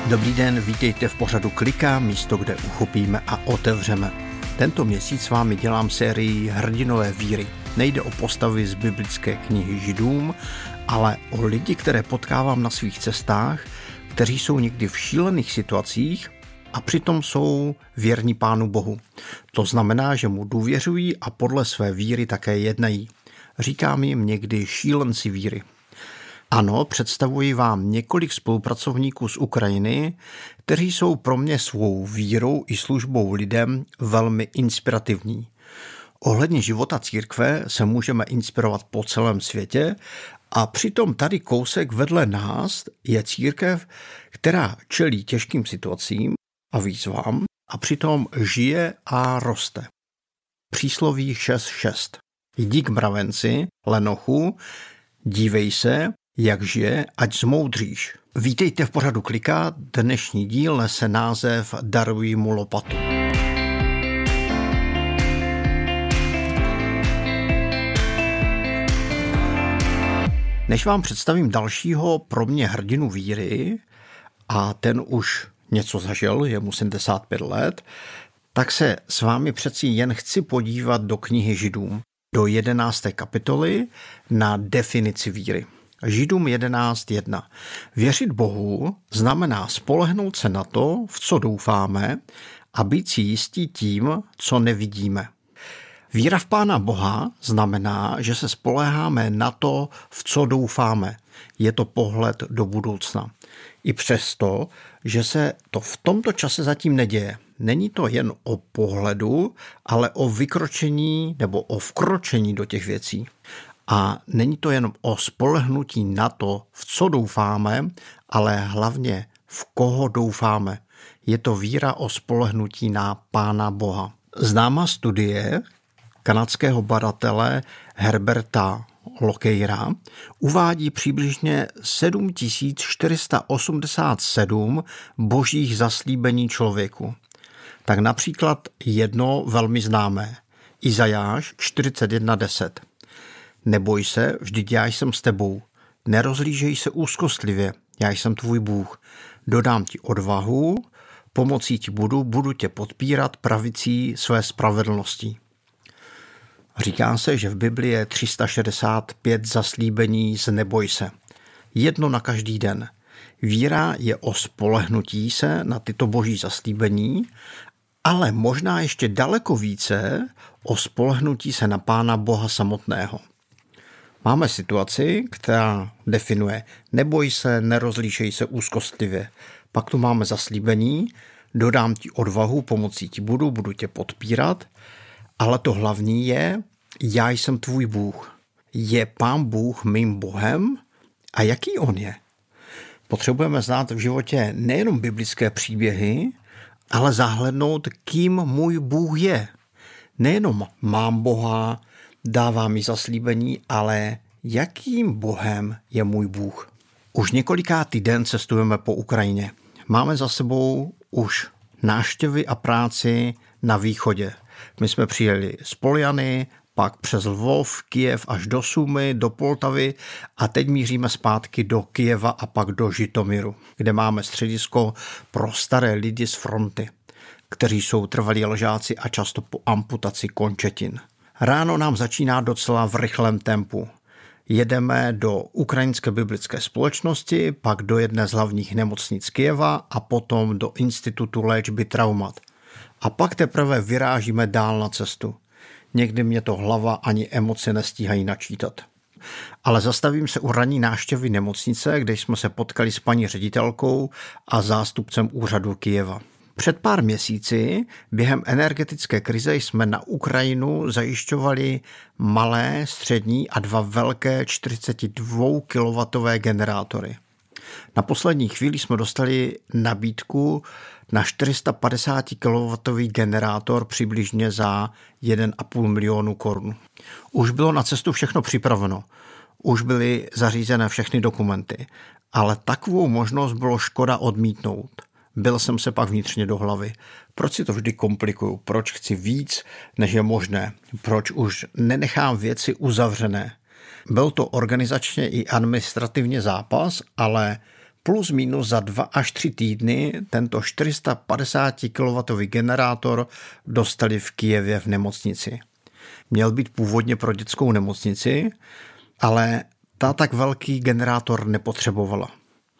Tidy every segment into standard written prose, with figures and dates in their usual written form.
Dobrý den, vítejte v pořadu Klika, místo, kde uchopíme a otevřeme. Tento měsíc s vámi dělám sérii Hrdinové víry. Nejde o postavy z biblické knihy Židům, ale o lidi, které potkávám na svých cestách, kteří jsou někdy v šílených situacích a přitom jsou věrní Pánu Bohu. To znamená, že mu důvěřují a podle své víry také jednají. Říkám jim někdy šílenci víry. Ano, představuji vám několik spolupracovníků z Ukrajiny, kteří jsou pro mě svou vírou i službou lidem velmi inspirativní. Ohledně života církve se můžeme inspirovat po celém světě a přitom tady kousek vedle nás je církev, která čelí těžkým situacím a výzvám a přitom žije a roste. Přísloví 6.6. Jdi k mravenci, lenochu, dívej se, jak žije, ať zmoudříš. Vítejte v pořadu Klika, dnešní díl nese název Daruj mu lopatu. Než vám představím dalšího pro mě hrdinu víry, a ten už něco zažil, je mu 75 let, tak se s vámi přeci jen chci podívat do knihy Židům, do 11. kapitoly na definici víry. Židům 11.1. Věřit Bohu znamená spolehnout se na to, v co doufáme, a být si jistí tím, co nevidíme. Víra v Pána Boha znamená, že se spoléháme na to, v co doufáme. Je to pohled do budoucna. I přesto, že se to v tomto čase zatím neděje. Není to jen o pohledu, ale o vykročení nebo o vkročení do těch věcí. A není to jen o spolehnutí na to, v co doufáme, ale hlavně v koho doufáme. Je to víra o spolehnutí na Pána Boha. Známá studie kanadského badatele Herberta Lockeyera uvádí přibližně 7487 božích zaslíbení člověku. Tak například jedno velmi známé, Izajáš 41.10. Neboj se, vždyť já jsem s tebou. Nerozhlížej se úzkostlivě, já jsem tvůj Bůh. Dodám ti odvahu, pomocí ti budu tě podpírat pravicí své spravedlnosti. Říká se, že v Biblii je 365 zaslíbení z neboj se. Jedno na každý den. Víra je o spolehnutí se na tyto boží zaslíbení, ale možná ještě daleko více o spolehnutí se na Pána Boha samotného. Máme situaci, která definuje neboj se, nerozlíšej se úzkostlivě. Pak tu máme zaslíbení, dodám ti odvahu, pomocí ti budu tě podpírat, ale to hlavní je, já jsem tvůj Bůh. Je Pán Bůh mým Bohem? A jaký on je? Potřebujeme znát v životě nejenom biblické příběhy, ale zahlédnout, kým můj Bůh je. Nejenom mám Boha, dává mi zaslíbení, ale jakým Bohem je můj Bůh? Už několikátý den cestujeme po Ukrajině. Máme za sebou už návštěvy a práci na východě. My jsme přijeli z Poljany, pak přes Lvov, Kyjev až do Sumy, do Poltavy a teď míříme zpátky do Kyjeva a pak do Žitomiru, kde máme středisko pro staré lidi z fronty, kteří jsou trvalí ležáci a často po amputaci končetin. Ráno nám začíná docela v rychlém tempu. Jedeme do Ukrajinské biblické společnosti, pak do jedné z hlavních nemocnic Kyjeva a potom do Institutu léčby traumat. A pak teprve vyrážíme dál na cestu. Někdy mě to hlava ani emoce nestíhají načítat. Ale zastavím se u ranní návštěvy nemocnice, kde jsme se potkali s paní ředitelkou a zástupcem úřadu Kyjeva. Před pár měsíci během energetické krize jsme na Ukrajinu zajišťovali malé, střední a 2 velké 42 kW generátory. Na poslední chvíli jsme dostali nabídku na 450 kW generátor přibližně za 1,5 milionu korun. Už bylo na cestu všechno připraveno. Už byly zařízené všechny dokumenty. Ale takovou možnost bylo škoda odmítnout. Byl jsem se pak vnitřně do hlavy. Proč si to vždy komplikuju? Proč chci víc, než je možné? Proč už nenechám věci uzavřené? Byl to organizačně i administrativně zápas, ale Plus minus za 2 až 3 týdny tento 450 kW generátor dostali v Kyjevě v nemocnici. Měl být původně pro dětskou nemocnici, ale ta tak velký generátor nepotřebovala.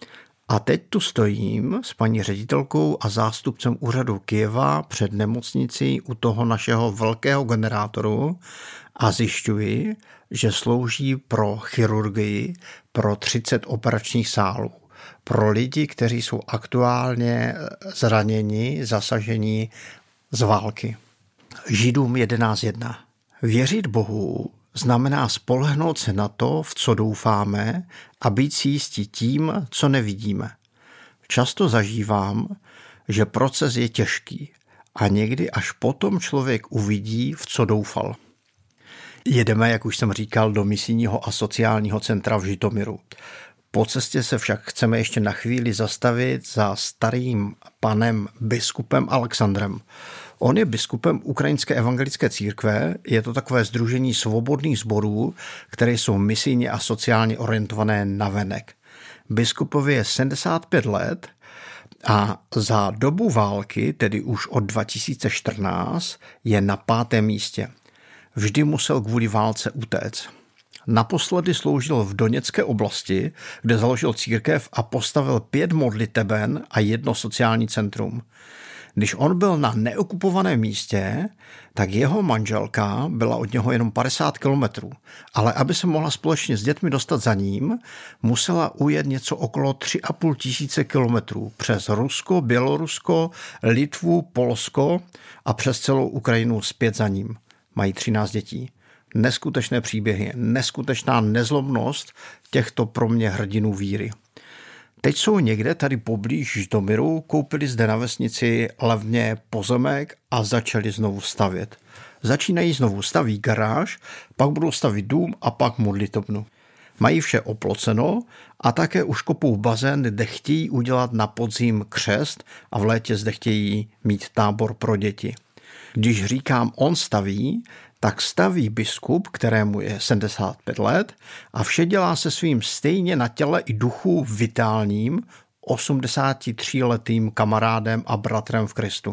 A teď tu stojím s paní ředitelkou a zástupcem úřadu Kyjeva před nemocnicí u toho našeho velkého generátoru a zjišťuji, že slouží pro chirurgii, pro 30 operačních sálů, pro lidi, kteří jsou aktuálně zraněni, zasaženi z války. Židům 11.1. Věřit Bohu znamená spolehnout se na to, v co doufáme, a být si jistí tím, co nevidíme. Často zažívám, že proces je těžký a někdy až potom člověk uvidí, v co doufal. Jedeme, jak už jsem říkal, do misijního a sociálního centra v Žitomiru. Po cestě se však chceme ještě na chvíli zastavit za starým panem biskupem Alexandrem. On je biskupem Ukrajinské evangelické církve, je to takové sdružení svobodných sborů, které jsou misijně a sociálně orientované navenek. Biskupovi je 75 let a za dobu války, tedy už od 2014, je na 5. místě. Vždy musel kvůli válce utéct. Naposledy sloužil v Doněcké oblasti, kde založil církev a postavil 5 modliteben a 1 sociální centrum. Když on byl na neokupovaném místě, tak jeho manželka byla od něho jenom 50 kilometrů, ale aby se mohla společně s dětmi dostat za ním, musela ujet něco okolo 3,5 tisíce kilometrů přes Rusko, Bělorusko, Litvu, Polsko a přes celou Ukrajinu zpět za ním. Mají 13 dětí. Neskutečné příběhy, neskutečná nezlobnost těchto pro mě hrdinů víry. Teď jsou někde tady poblíž Žitomiru, koupili zde na vesnici levně pozemek a začali znovu stavět. Začínají znovu, staví garáž, pak budou stavit dům a pak modlitebnu. Mají vše oploceno a také už kopou bazén, kde chtějí udělat na podzim křest a v létě zde chtějí mít tábor pro děti. Když říkám on staví, tak staví biskup, kterému je 75 let a vše dělá se svým stejně na těle i duchu vitálním 83letým kamarádem a bratrem v Kristu.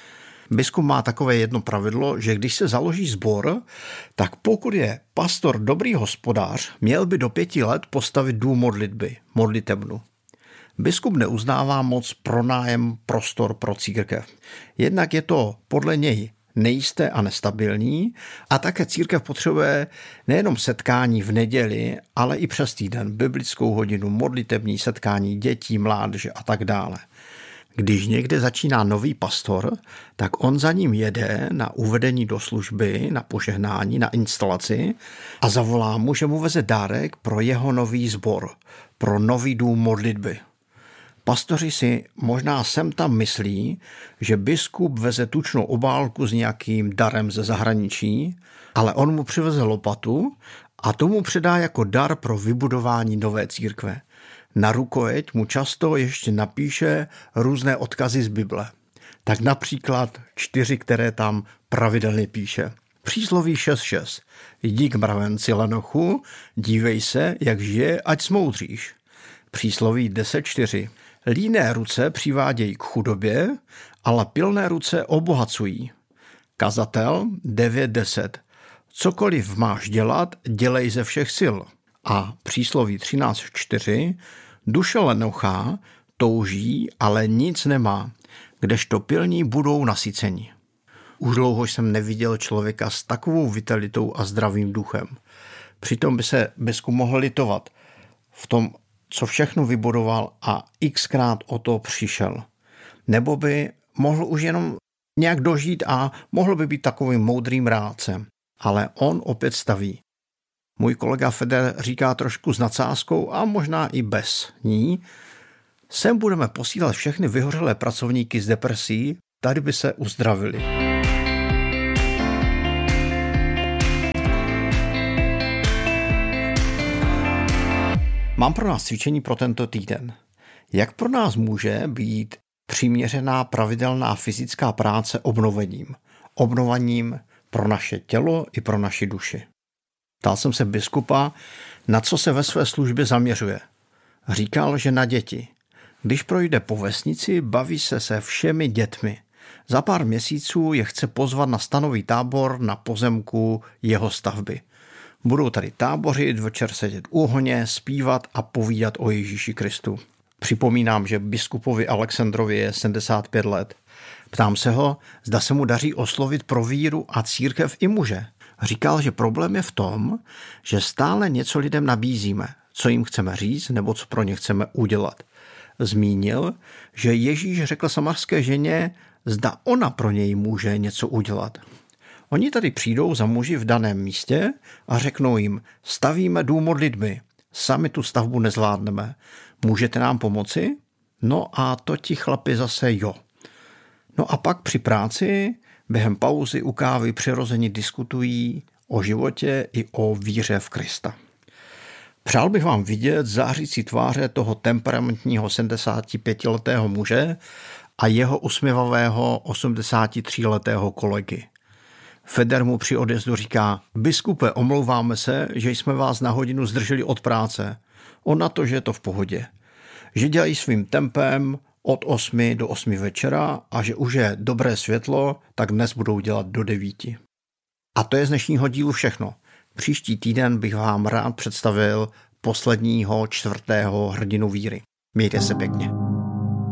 Biskup má takové jedno pravidlo, že když se založí sbor, tak pokud je pastor dobrý hospodář, měl by do 5 let postavit dům modlitby, modlitebnu. Biskup neuznává moc pronájem prostor pro církev. Jednak je to podle něj nejisté a nestabilní a také církev potřebuje nejenom setkání v neděli, ale i přes týden, biblickou hodinu, modlitební setkání dětí, mládeže a tak dále. Když někde začíná nový pastor, tak on za ním jede na uvedení do služby, na požehnání, na instalaci a zavolá mu, že mu veze dárek pro jeho nový sbor, pro nový dům modlitby. Pastoři si možná sem tam myslí, že biskup veze tučnou obálku s nějakým darem ze zahraničí, ale on mu přiveze lopatu a tomu předá jako dar pro vybudování nové církve. Na rukojeť mu často ještě napíše různé odkazy z Bible. Tak například 4, které tam pravidelně píše. Přísloví 6.6. Jdi k mravenci lenochu, dívej se, jak žije, ať smoudříš. Přísloví 10.4. Líné ruce přivádějí k chudobě, ale pilné ruce obohacují. Kazatel 9.10. Cokoliv máš dělat, dělej ze všech sil. A přísloví 13.4. Duše lenochá touží, ale nic nemá, kdežto pilní budou nasyceni. Už dlouho jsem neviděl člověka s takovou vitalitou a zdravým duchem. Přitom by se biskup mohl litovat v tom, co všechno vybudoval a xkrát o to přišel. Nebo by mohl už jenom nějak dožít a mohl by být takovým moudrým rádcem. Ale on opět staví. Můj kolega Feder říká trošku s nadsázkou a možná i bez ní. Sem budeme posílat všechny vyhořelé pracovníky z depresí, tady by se uzdravili. Mám pro nás cvičení pro tento týden. Jak pro nás může být přiměřená pravidelná fyzická práce obnovením? Obnovením pro naše tělo i pro naši duši. Ptal jsem se biskupa, na co se ve své službě zaměřuje. Říkal, že na děti. Když projde po vesnici, baví se všemi dětmi. Za pár měsíců je chce pozvat na stanový tábor na pozemku jeho stavby. Budou tady tábořit, večer sedět u ohně, zpívat a povídat o Ježíši Kristu. Připomínám, že biskupovi Alexandrovi je 75 let. Ptám se ho, zda se mu daří oslovit pro víru a církev i muže. Říkal, že problém je v tom, že stále něco lidem nabízíme, co jim chceme říct nebo co pro ně chceme udělat. Zmínil, že Ježíš řekl samarské ženě, zda ona pro něj může něco udělat. Oni tady přijdou za muži v daném místě a řeknou jim, stavíme dům modlitby, sami tu stavbu nezvládneme, můžete nám pomoci? No a to ti chlapi zase jo. No a pak při práci, během pauzy u kávy přirození diskutují o životě i o víře v Krista. Přál bych vám vidět zářící tváře toho temperamentního 75letého muže a jeho usměvavého 83letého kolegy. Feder mu při odjezdu říká, biskupe, omlouváme se, že jsme vás na hodinu zdrželi od práce. On na to, že je to v pohodě. Že dělají svým tempem od 8 do 8 večera a že už je dobré světlo, tak dnes budou dělat do 9. A to je z dnešního dílu všechno. Příští týden bych vám rád představil posledního 4. hrdinu víry. Mějte se pěkně.